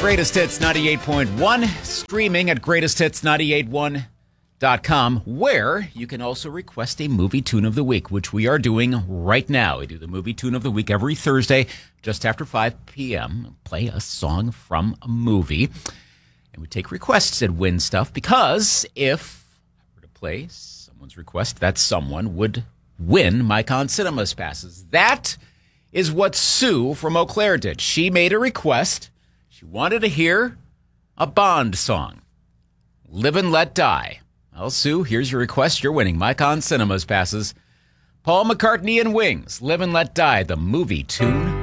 Greatest Hits 98.1, streaming at greatesthits981.com, where you can also request a movie tune of the week, which we are doing right now. We do the movie tune of the week every Thursday, just after 5 p.m. Play a song from a movie. And we take requests and win stuff, because if I were to play someone's request, that someone would win my Con Cinemas passes. That is what Sue from Eau Claire did. She made a request. She wanted to hear a Bond song, Live and Let Die. Well, Sue, here's your request. You're winning my Con Cinemas passes. Paul McCartney and Wings, Live and Let Die, the movie tune